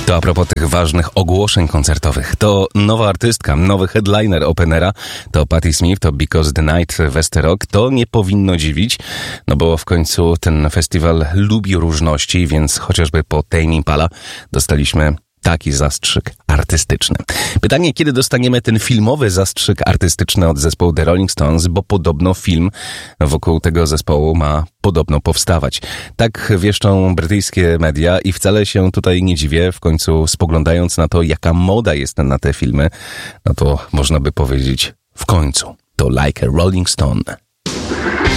To a propos tych ważnych ogłoszeń koncertowych. To nowa artystka, nowy headliner Openera, to Patti Smith, to Because the Night West Rock. To nie powinno dziwić, no bo w końcu ten festiwal lubi różności, więc chociażby po Tame Impala dostaliśmy taki zastrzyk artystyczny. Pytanie, kiedy dostaniemy ten filmowy zastrzyk artystyczny od zespołu The Rolling Stones, bo podobno film wokół tego zespołu ma podobno powstawać. Tak wieszczą brytyjskie media i wcale się tutaj nie dziwię. W końcu spoglądając na to, jaka moda jest na te filmy, no to można by powiedzieć w końcu to Like a Rolling Stone.